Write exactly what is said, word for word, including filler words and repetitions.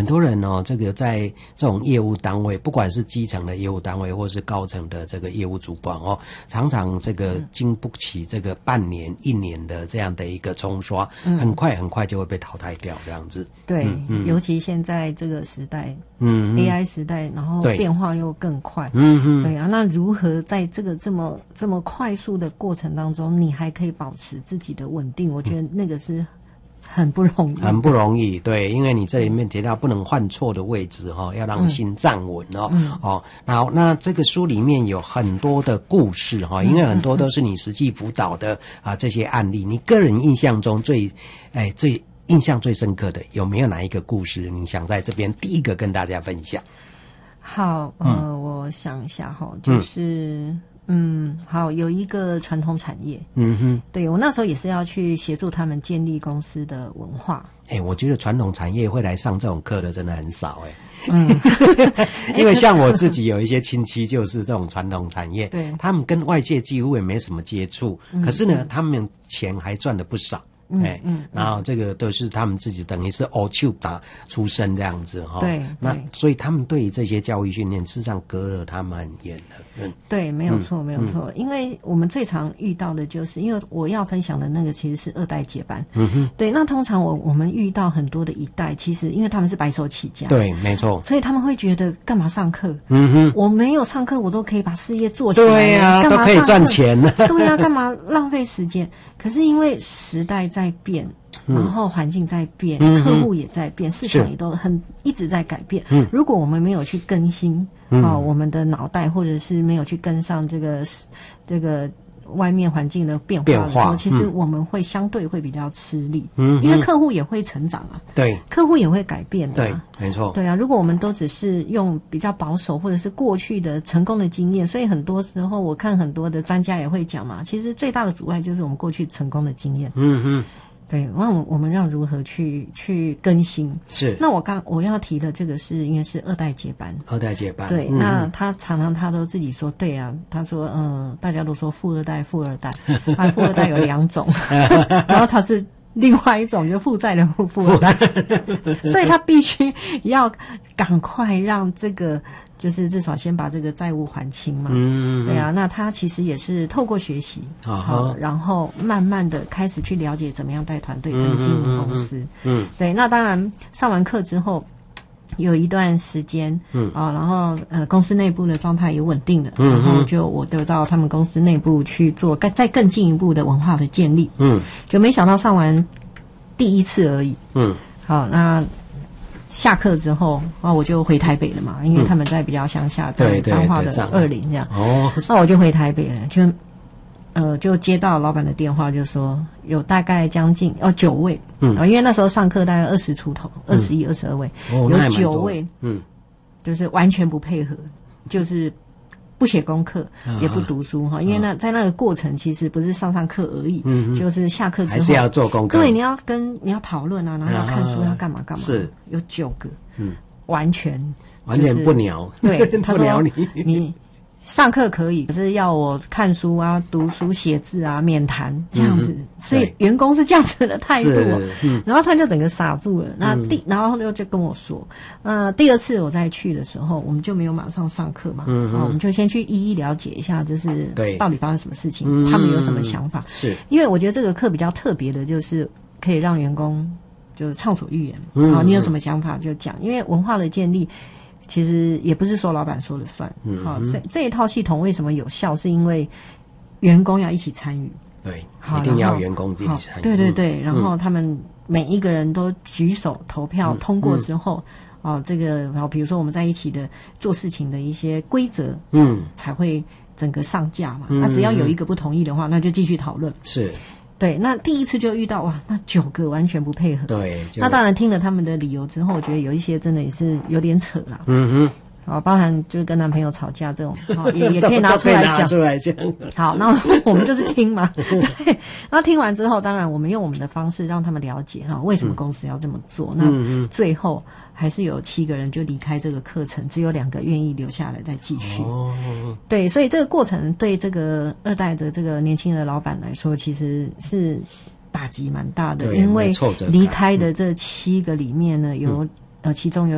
多人哦，这个在这种业务单位，不管是基层的业务单位，或是高层的这个业务主管哦，常常这个经不起这个半年、一年的这样的一个冲刷，嗯、很快很快就会被淘汰掉，这样子。 对， 嗯嗯、 尤其现在这个时代， 嗯 ，A I 时代，然后变化又更快， 嗯嗯， 对啊，那如何在这个这么这么快速的过程当中，你还可以保持自己的稳定？我觉得那个是很不容易， 很不容易，对，因为你这里面提到不能换错的位置哈、哦，要让心站稳哦、嗯、哦。然后那这个书里面有很多的故事哈、哦，因为很多都是你实际辅导的啊这些案例，你个人印象中最哎最印象最深刻的有没有哪一个故事你想在这边第一个跟大家分享？ 好，呃，嗯、我想一下哈，就是。嗯嗯，好，有一个传统产业， 嗯哼， 对我那时候也是要去协助他们建立公司的文化。 哎、欸，我觉得传统产业会来上这种课的真的很少哎、欸， 嗯， 因为像我自己有一些亲戚就是这种传统产业， 对， 他们跟外界几乎也没什么接触，嗯、可是呢，嗯、他们钱还赚了不少。哎、嗯，嗯，然后这个都是他们自己等于是欧丘打出身这样子哈， 对， 那所以他们对这些教育训练，事实上隔了他们很远的，嗯， 对，没有错，嗯、没有错，因为我们最常遇到的就是，因为我要分享的那个其实是二代接班，嗯哼，对，那通常我我们遇到很多的一代，其实因为他们是白手起家， 对，没错， 所以他们会觉得干嘛上课？ 嗯哼， 我没有上课，我都可以把事业做起来， 对呀、啊，都可以赚钱了， 对呀、啊，干嘛浪费时间？可是因为时代在变。然后环境在变，嗯、客户也在变，市场也都很一直在改变。嗯、如果我们没有去更新啊、嗯呃，我们的脑袋，或者是没有去跟上这个这个外面环境的变化的时候，其实我们会相对会比较吃力。嗯，因为客户也会成长啊， 对， 客户也会改变的、啊， 对，没错， 对啊。如果我们都只是用比较保守或者是过去的成功的经验，所以很多时候我看很多的专家也会讲嘛，其实最大的阻碍就是我们过去成功的经验。嗯哼。对，那我我们要如何去去更新？ 是。 那我刚我要提的这个是因为是二代接班， 二代接班。 对， 嗯、 那他常常他都自己说，对啊，他说，嗯、呃，大家都说富二代，富二代，啊，富二代有两种，然后他是另外一种，就负债的富富二代，所以他必须要赶快让这个。就是至少先把这个债务还清嘛，嗯，对啊，那他其实也是透过学习，好，然后慢慢的开始去了解怎么样带团队，怎么经营公司，嗯，对，那当然上完课之后有一段时间，嗯啊，然后呃公司内部的状态也稳定了，嗯，然后就我得到他们公司内部去做更再更进一步的文化的建立，嗯，就没想到上完第一次而已，嗯，好，那。下课之后，啊，我就回台北了嘛，因为他们在比较乡下，在彰化的二林这样。哦，那我就回台北了，就呃就接到老板的电话，就说有大概将近哦九位，嗯，因为那时候上课大概二十出头，二十一、二十二位， 哦、 有九位，嗯，就是完全不配合，就是。不写功课，也不读书哈，因为那在那个过程其实不是上上课而已，嗯，就是下课之后还是要做功课， 对，你要跟你要讨论啊，然后要看书，要干嘛干嘛， 是有九个，嗯，完全完全不鸟， 对，他不鸟你， 你上课可以，可是要我看书啊、读书、写字啊，免谈这样子，所以员工是这样子的态度，然后他就整个傻住了。那第然后就就跟我说，呃，第二次我再去的时候，我们就没有马上上课嘛，嗯，我们就先去一一了解一下，就是到底发生什么事情，他们有什么想法。 是， 因为我觉得这个课比较特别的，就是可以让员工就是畅所欲言，好，你有什么想法就讲，因为文化的建立。其实也不是说老板说了算，嗯，好，这这一套系统为什么有效？是因为员工要一起参与， 对，一定要员工自己参与， 对对对，然后他们每一个人都举手投票通过之后，哦、嗯，这个，然后比如说我们在一起的做事情的一些规则，嗯，才会整个上架嘛。那、嗯、只要有一个不同意的话，那就继续讨论， 是。 对，那第一次就遇到哇，那九个完全不配合。 对， 那当然听了他们的理由之后，我觉得有一些真的也是有点扯啦。嗯哼，好，包含就是跟男朋友吵架这种，好也也可以拿出来讲。 拿出来讲。 好，那我们就是听嘛。对，然后听完之后，当然我们用我们的方式让他们了解哈，为什么公司要这么做。嗯、那最后还是有七个人就离开这个课程，只有两个愿意留下来再继续。哦，对，所以这个过程对这个二代的这个年轻的老板来说，其实是打击蛮大的，因为离开的这七个里面呢，有、嗯、呃其中有。